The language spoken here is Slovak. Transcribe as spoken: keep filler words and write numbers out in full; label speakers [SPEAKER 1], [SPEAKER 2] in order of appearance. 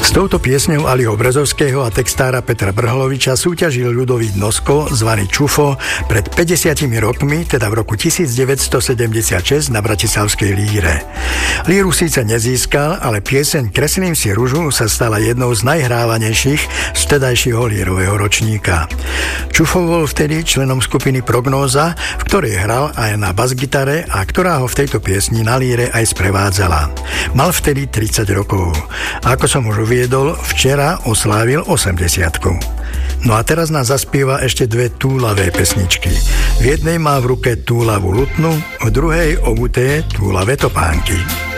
[SPEAKER 1] S touto piesňou Aliho Brezovského a textára Petra Brhloviča súťažil Ľudovít Nosko, zvaný Čufo, pred päťdesiatimi rokmi, teda v roku devätnásťsedemdesiatšesť na bratislavskej líre. Líru síce nezískal, ale pieseň Kreslím si ružu sa stala jednou z najhrávanejších z vtedajšieho lírového ročníka. Čufo bol vtedy členom skupiny Prognóza, v ktorej hral aj na basgitare a ktorá ho v tejto piesni na líre aj sprevádzala. Mal vtedy tridsať rokov. A ako som už uviedol, včera oslávil osemdesiatku. No a teraz nás zaspieva ešte dve túlavé pesničky. V jednej má v ruke túlavú lutnu, v druhej obuté túlavé topánky.